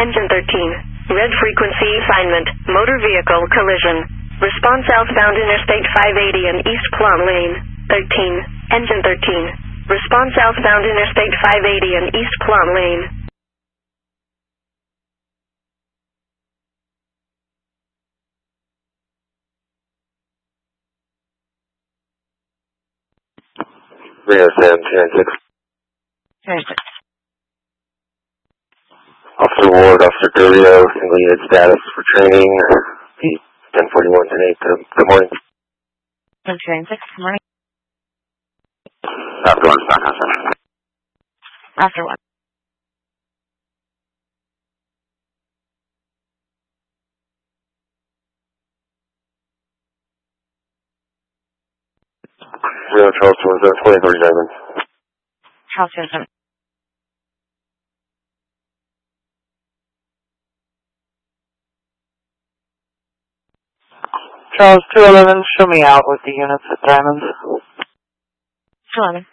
Engine 13. Red frequency assignment. Motor vehicle collision. Response southbound Interstate 580 and East Plum Lane. 13. Engine 13. Response southbound Interstate 580 and East Plum Lane. Rio 726. Officer Ward, Officer Durio, single unit status for training. 1041 10 Good morning. 1026, good morning. After 1, sir. After 1. Rio Charleston was 2037. Charleston. Charles 211, show me out with the units at Diamonds. 211.